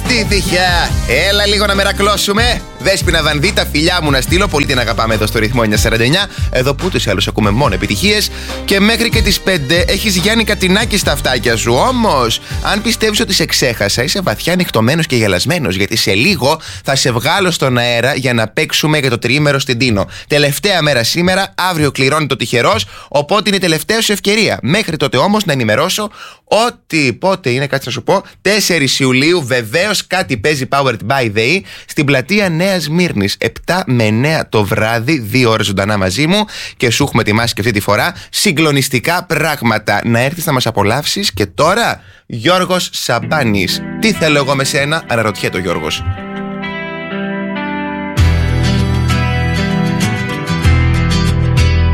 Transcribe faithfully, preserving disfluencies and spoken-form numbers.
Τι τυχαία! Έλα λίγο να μερακλώσουμε. Δέσποινα Δανδίτα, φιλιά μου να στείλω. Πολύ την αγαπάμε εδώ στο ρυθμό εννιακόσια σαράντα εννιά. Εδώ που ούτως ή άλλως ακούμε μόνο επιτυχίες. Και μέχρι και τις πέντε έχεις Γιάννη Κατινάκη στα αυτάκια σου. Όμως, αν πιστεύεις ότι σε ξέχασα, είσαι βαθιά ανοιχτωμένος και γελασμένος. Γιατί σε λίγο θα σε βγάλω στον αέρα για να παίξουμε για το τριήμερο στην Τίνο. Τελευταία μέρα σήμερα, αύριο κληρώνει το τυχερός. Οπότε είναι η τελευταία σου ευκαιρία. Μέχρι τότε όμως να ενημερώσω ότι πότε είναι, κάτσε να σου πω, τέσσερις Ιουλίου βεβαίως κάτι παίζει Powered by the E στην πλατεία Νέας Μύρνης. επτά με εννέα το βράδυ, δύο ώρες ζωντανά μαζί μου και σου έχουμε ετοιμάσει και αυτή τη φορά συγκλονιστικά πράγματα. Να έρθεις να μας απολαύσεις. Και τώρα, Γιώργος Σαμπάνης. Τι θέλω εγώ με σένα, αναρωτιέται ο Γιώργος.